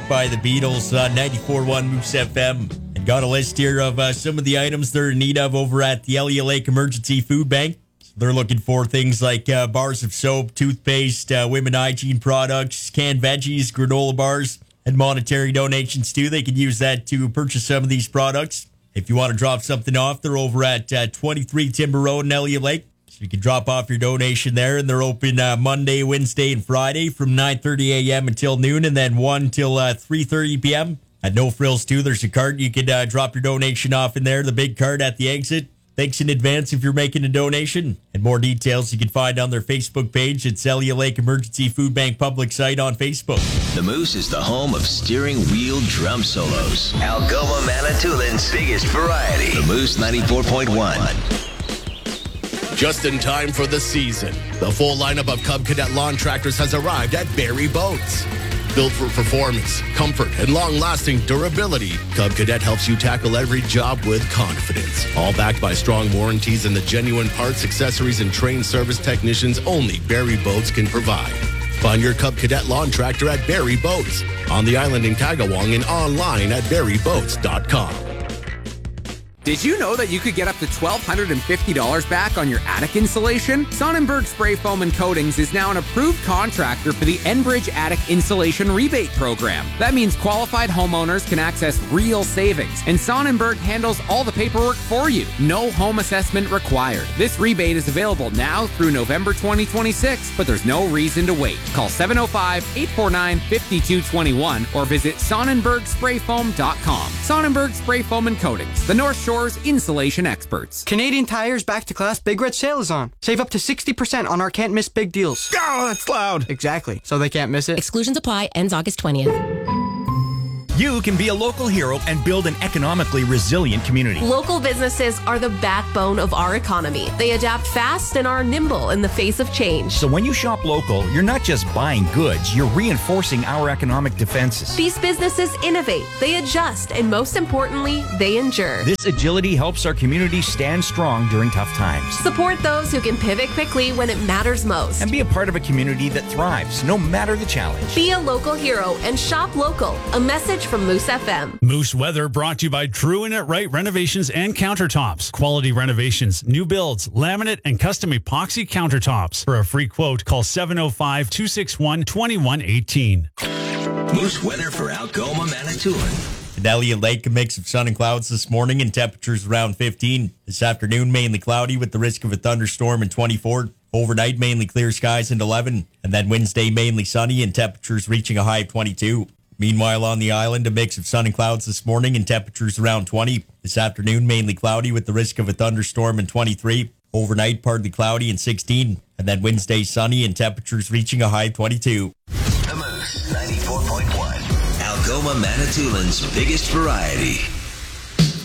Back by the Beatles, 94.1 Moose FM. And got a list here of some of the items they're in need of over at the Elliott Lake Emergency Food Bank. So they're looking for things like bars of soap, toothpaste, women hygiene products, canned veggies, granola bars, and monetary donations too. They could use that to purchase some of these products. If you want to drop something off, they're over at 23 Timber Road in Elliott Lake. So you can drop off your donation there, and they're open Monday, Wednesday, and Friday from 9:30 a.m. until noon, and then 1 till 3:30 p.m. At No Frills, too, there's a cart. You could drop your donation off in there, the big cart at the exit. Thanks in advance if you're making a donation. And more details you can find on their Facebook page. It's Elliott Lake Emergency Food Bank public site on Facebook. The Moose is the home of steering wheel drum solos. Algoma Manitoulin's biggest variety. The Moose 94.1. Just in time for the season, the full lineup of Cub Cadet lawn tractors has arrived at Barrie Boats. Built for performance, comfort, and long-lasting durability, Cub Cadet helps you tackle every job with confidence. All backed by strong warranties and the genuine parts, accessories, and trained service technicians only Barrie Boats can provide. Find your Cub Cadet lawn tractor at Barrie Boats, on the island in Kagawang and online at barrieboats.com. Did you know that you could get up to $1,250 back on your attic insulation? Sonnenberg Spray Foam and Coatings is now an approved contractor for the Enbridge Attic Insulation Rebate Program. That means qualified homeowners can access real savings, and Sonnenberg handles all the paperwork for you. No home assessment required. This rebate is available now through November 2026, but there's no reason to wait. Call 705-849-5221 or visit SonnenbergSprayFoam.com. Sonnenberg Spray Foam and Coatings, the North Shore insulation experts. Canadian Tire's Back to Class Big Red Sale is on. Save up to 60% on our can't miss big deals. Oh, that's loud. Exactly. So they can't miss it. Exclusions apply. Ends August 20th. You can be a local hero and build an economically resilient community. Local businesses are the backbone of our economy. They adapt fast and are nimble in the face of change. So when you shop local, you're not just buying goods, you're reinforcing our economic defenses. These businesses innovate, they adjust, and most importantly, they endure. This agility helps our community stand strong during tough times. Support those who can pivot quickly when it matters most. And be a part of a community that thrives, no matter the challenge. Be a local hero and shop local. A message from Moose FM. Moose Weather brought to you by True and It Right Renovations and Countertops. Quality renovations, new builds, laminate, and custom epoxy countertops. For a free quote, call 705-261-2118. Moose Weather for Algoma Manitoulin. In Elliott Lake, a mix of sun and clouds this morning and temperatures around 15. This afternoon, mainly cloudy with the risk of a thunderstorm and 24. Overnight, mainly clear skies and 11. And then Wednesday, mainly sunny and temperatures reaching a high of 22. Meanwhile, on the island, a mix of sun and clouds this morning and temperatures around 20. This afternoon, mainly cloudy with the risk of a thunderstorm and 23. Overnight, partly cloudy and 16. And then Wednesday, sunny and temperatures reaching a high of 22. The Moose 94.1. Algoma Manitoulin's biggest variety.